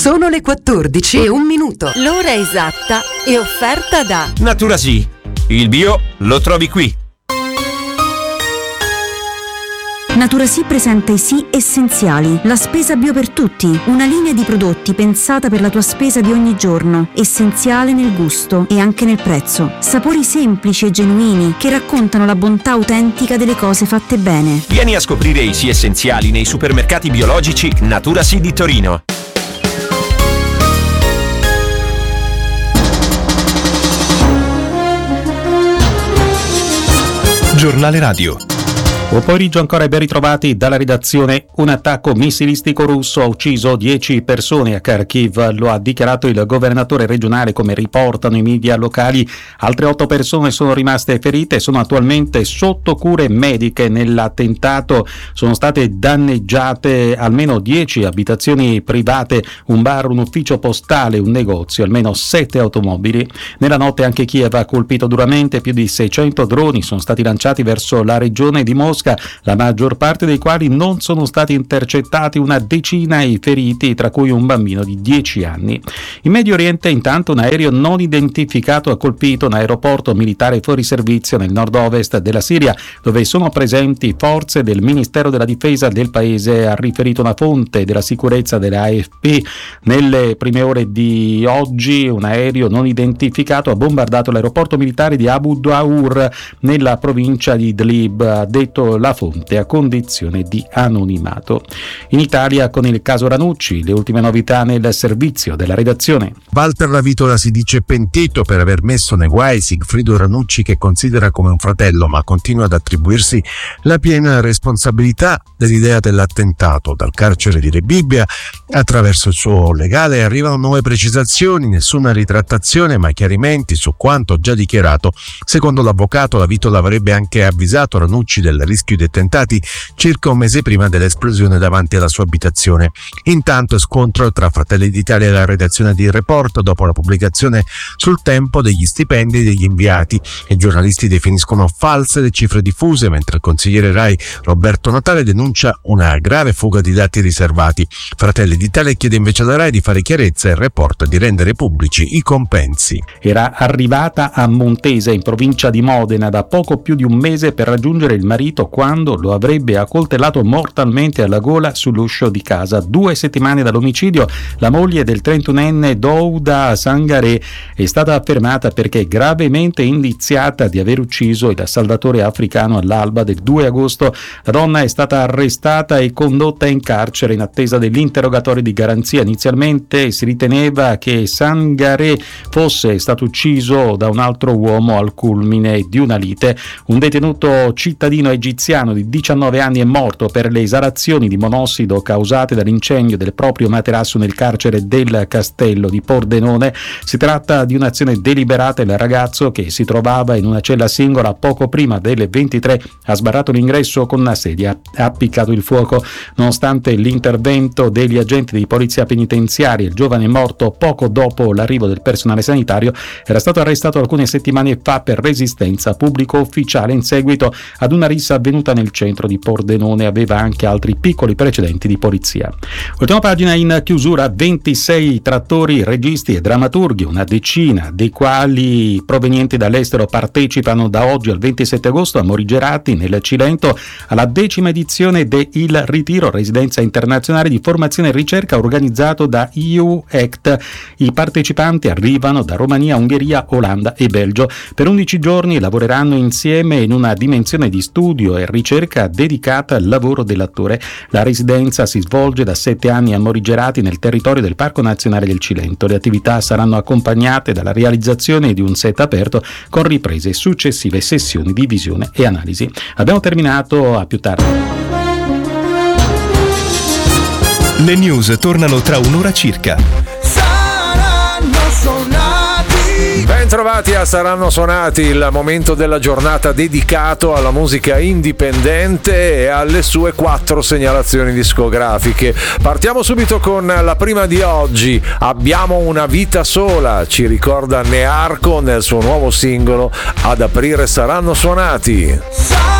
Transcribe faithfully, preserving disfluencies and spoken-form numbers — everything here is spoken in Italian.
Sono le quattordici e un minuto. L'ora esatta è offerta da Naturasì. Il bio lo trovi qui. Naturasì presenta i Sì Essenziali, la spesa bio per tutti, una linea di prodotti pensata per la tua spesa di ogni giorno, essenziale nel gusto e anche nel prezzo. Sapori semplici e genuini che raccontano la bontà autentica delle cose fatte bene. Vieni a scoprire i Sì Essenziali nei supermercati biologici Naturasì di Torino. Giornale radio. Buon pomeriggio ancora e ben ritrovati dalla redazione. Un attacco missilistico russo ha ucciso dieci persone a Kharkiv, lo ha dichiarato il governatore regionale, come riportano i media locali. Altre otto persone sono rimaste ferite e sono attualmente sotto cure mediche. Nell'attentato sono state danneggiate almeno dieci abitazioni private, un bar, un ufficio postale, un negozio, almeno sette automobili. Nella notte anche Kiev ha colpito duramente, più di seicento droni sono stati lanciati verso la regione di Mosca, la maggior parte dei quali non sono stati intercettati, una decina i feriti, tra cui un bambino di dieci anni. In Medio Oriente intanto un aereo non identificato ha colpito un aeroporto militare fuori servizio nel nord-ovest della Siria, dove sono presenti forze del Ministero della Difesa del paese, ha riferito una fonte della sicurezza dell'A F P. Nelle prime ore di oggi un aereo non identificato ha bombardato l'aeroporto militare di Abu Daur nella provincia di Idlib, ha detto la fonte a condizione di anonimato. In Italia con il caso Ranucci, le ultime novità nel servizio della redazione. Walter Lavitola si dice pentito per aver messo nei guai Sigfrido Ranucci, che considera come un fratello, ma continua ad attribuirsi la piena responsabilità dell'idea dell'attentato. Dal carcere di Rebibbia, attraverso il suo legale, arrivano nuove precisazioni, nessuna ritrattazione ma chiarimenti su quanto già dichiarato. Secondo l'avvocato, Lavitola avrebbe anche avvisato Ranucci del rischio di attentati circa un mese prima dell'esplosione davanti alla sua abitazione. Intanto scontro tra Fratelli d'Italia e la redazione di Report dopo la pubblicazione sul Tempo degli stipendi degli inviati. I giornalisti definiscono false le cifre diffuse, mentre il consigliere Rai Roberto Natale denuncia una grave fuga di dati riservati. Fratelli d'Italia chiede invece alla Rai di fare chiarezza e il Report di rendere pubblici i compensi. Era arrivata a Montese, in provincia di Modena, da poco più di un mese per raggiungere il marito quando lo avrebbe accoltellato mortalmente alla gola sull'uscio di casa. Due settimane dall'omicidio, la moglie del trentunenne Douda Sangaré è stata fermata perché gravemente indiziata di aver ucciso il salvatore africano all'alba del due agosto. La donna è stata arrestata e condotta in carcere in attesa dell'interrogatorio di garanzia. Inizialmente si riteneva che Sangaré fosse stato ucciso da un altro uomo al culmine di una lite. Un detenuto cittadino egiziano di diciannove anni è morto per le esalazioni di monossido causate dall'incendio del proprio materasso nel carcere del Castello di Pordenone. Si tratta di un'azione deliberata. Il ragazzo, che si trovava in una cella singola poco prima delle ventitré, ha sbarrato l'ingresso con una sedia, ha appiccato il fuoco. Nonostante l'intervento degli agenti di polizia penitenziaria, il giovane è morto poco dopo l'arrivo del personale sanitario. Era stato arrestato alcune settimane fa per resistenza pubblico ufficiale in seguito ad una rissa avvenuta nel centro di Pordenone. Aveva anche altri piccoli precedenti di polizia. Ultima pagina in chiusura: ventisei trattori, registi e drammaturghi, una decina dei quali provenienti dall'estero, partecipano da oggi al ventisette agosto a Morigerati nel Cilento alla decima edizione de Il Ritiro, residenza internazionale di formazione e ricerca organizzato da E U E C T. I partecipanti arrivano da Romania, Ungheria, Olanda e Belgio. Per undici giorni lavoreranno insieme in una dimensione di studio e ricerca dedicata al lavoro dell'attore. La residenza si svolge da sette anni a Morigerati, nel territorio del Parco Nazionale del Cilento. Le attività saranno accompagnate dalla realizzazione di un set aperto con riprese e successive sessioni di visione e analisi. Abbiamo terminato, a più tardi. Le news tornano tra un'ora circa. Saranno suonati. Ben trovati a Saranno Suonati, il momento della giornata dedicato alla musica indipendente e alle sue quattro segnalazioni discografiche. Partiamo subito con la prima di oggi. Abbiamo una vita sola, ci ricorda Nearco nel suo nuovo singolo. Ad aprire Saranno Suonati.